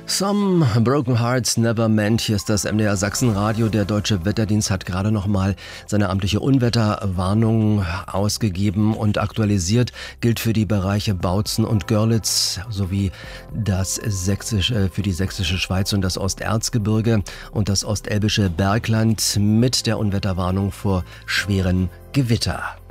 Some broken hearts never mend. Hier ist das MDR Sachsenradio. Der Deutsche Wetterdienst hat gerade nochmal seine amtliche Unwetterwarnung ausgegeben und aktualisiert. Gilt für die Bereiche Bautzen und Görlitz sowie für die sächsische Schweiz und das Osterzgebirge und das ostelbische Bergland mit der Unwetterwarnung vor schweren Gewitter.